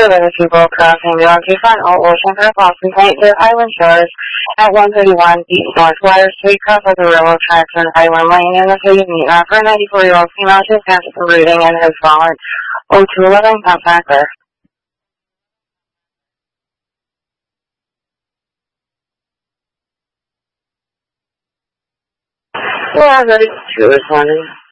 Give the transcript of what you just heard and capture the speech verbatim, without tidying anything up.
with people crossing the Ocean Old Ocean Park, Boston Point to Highland Shores at one thirty-one East North Water Street, cross of the railroad tracks in Highland Lane in the city of Meat for a ninety-four-year-old female who has cancer from bleeding and has fallen. oh two eleven, contact her. Yeah, thirty-two responding.